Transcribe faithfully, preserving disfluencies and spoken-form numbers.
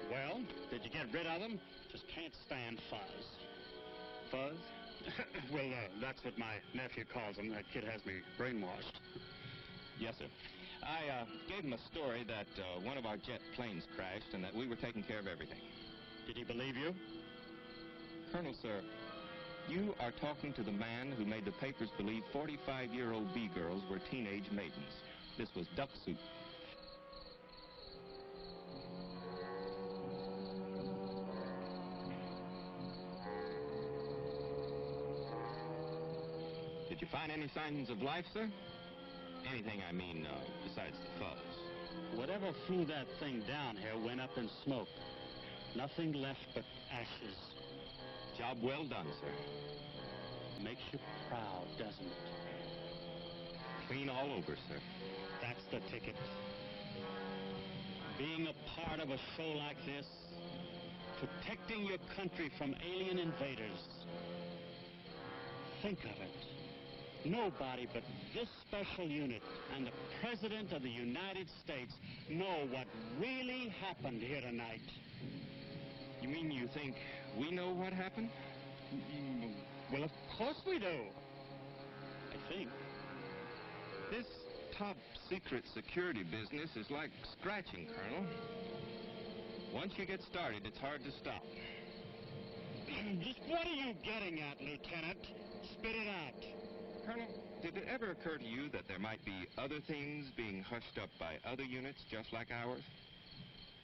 Well, did you get rid of them? Just can't stand fuzz. Fuzz? Well, uh, that's what my nephew calls them. That kid has me brainwashed. Yes, sir. I uh, gave him a story that uh, one of our jet planes crashed and that we were taking care of everything. Did he believe you? Colonel, sir, you are talking to the man who made the papers believe forty-five-year-old B-girls were teenage maidens. This was duck soup. Did you find any signs of life, sir? Anything, I mean, uh, besides the fuzz. Whatever flew that thing down here went up in smoke. Nothing left but ashes. Job well done, sir. Makes you proud, doesn't it? Clean all over, sir. That's the ticket. Being a part of a show like this, protecting your country from alien invaders. Think of it. Nobody but this special unit and the President of the United States know what really happened here tonight. You mean you think we know what happened? Well, of course we do. I think. This top secret security business is like scratching, Colonel. Once you get started, it's hard to stop. Just what are you getting at, Lieutenant? Spit it out. Colonel, did it ever occur to you that there might be other things being hushed up by other units just like ours?